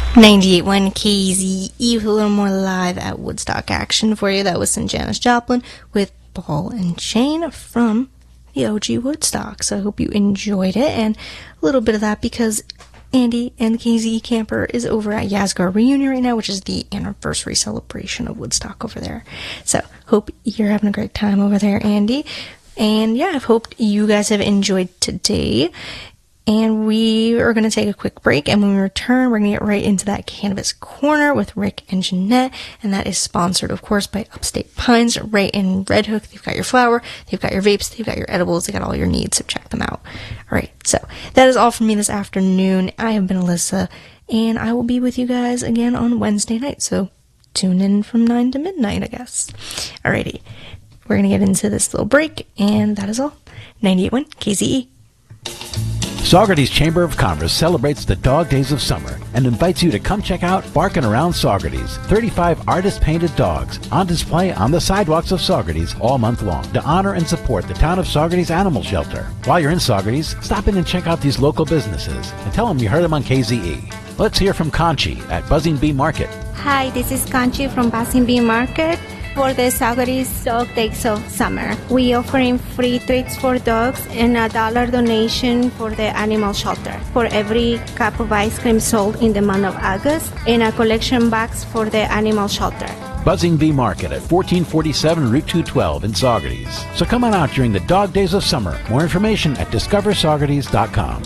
98.1 KZE with a little more live at Woodstock action for you. That was St. Janis Joplin with Ball and Chain from the OG Woodstock. So I hope you enjoyed it, and a little bit of that because Andy and the KZE camper is over at Yasgar Reunion right now, which is the anniversary celebration of Woodstock over there. So hope you're having a great time over there, Andy. And yeah, I've hoped you guys have enjoyed today. And we are going to take a quick break, and when we return, we're going to get right into that Cannabis Corner with Rick and Jeanette, and that is sponsored, of course, by Upstate Pines, right in Red Hook. They've got your flower, they've got your vapes, they've got your edibles, they got all your needs, so check them out. Alright, so that is all from me this afternoon. I have been Alyssa, and I will be with you guys again on Wednesday night, so tune in from 9 to midnight, I guess. Alrighty, we're going to get into this little break, and that is all. 98.1 KZE. Saugerties Chamber of Commerce celebrates the dog days of summer and invites you to come check out Barkin' Around Saugerties. 35 artist-painted dogs on display on the sidewalks of Saugerties all month long to honor and support the town of Saugerties Animal Shelter. While you're in Saugerties, stop in and check out these local businesses and tell them you heard them on KZE. Let's hear from Conchi at Buzzing Bee Market. Hi, this is Conchi from Buzzing Bee Market. For the Saugerties Dog Days of Summer, we offering free treats for dogs and $1 donation for the animal shelter for every cup of ice cream sold in the month of August, and a collection box for the animal shelter. Buzzing Bee Market at 1447 Route 212 in Saugerties. So come on out during the Dog Days of Summer. More information at discoversaugerties.com.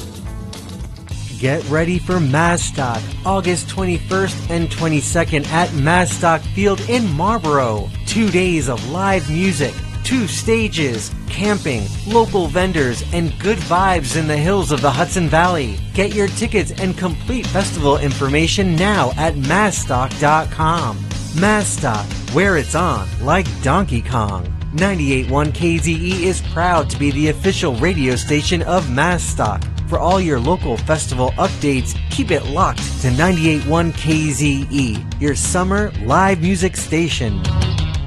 Get ready for Mazstock, August 21st and 22nd at Mazstock Field in Marlboro. 2 days of live music, 2 stages, camping, local vendors, and good vibes in the hills of the Hudson Valley. Get your tickets and complete festival information now at Mazstock.com. Mazstock, where it's on like Donkey Kong. 98.1 KZE is proud to be the official radio station of Mazstock. For all your local festival updates, keep it locked to 98.1 KZE, your summer live music station.